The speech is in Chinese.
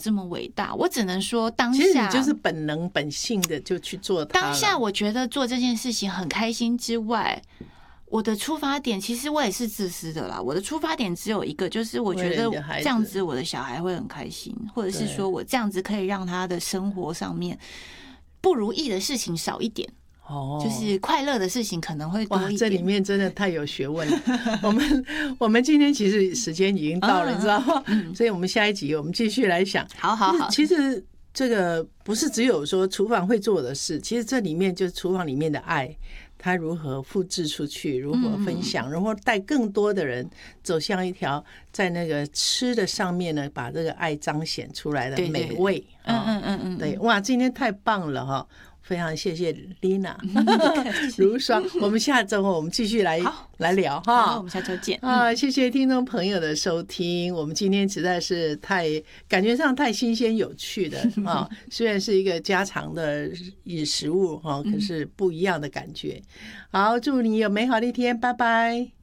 这么伟大，我只能说当下其实你就是本能本性的就去做它了。 当下我觉得做这件事情很开心之外，我的出发点其实我也是自私的啦。我的出发点只有一个，就是我觉得这样子我的小孩会很开心，或者是说我这样子可以让他的生活上面不如意的事情少一点。就是快乐的事情可能会多一点。 这里面真的太有学问了。我们今天其实时间已经到了，你知道吗？所以我们下一集我们继续来想。 好。 其实这个不是只有说厨房会做的事，其实这里面就是厨房里面的爱，它如何复制出去，如何分享，然后带更多的人走向一条在那个吃的上面呢，把这个爱彰显出来的美味。对，哇，今天太棒了哈！非常谢谢 Lina 如霜，我们下周我们继续来聊哈。 我们下周见谢谢听众朋友的收听。我们今天实在是感觉上太新鲜有趣的啊，虽然是一个家常的食物哈，可是不一样的感觉。好，祝你有美好的一天，拜拜。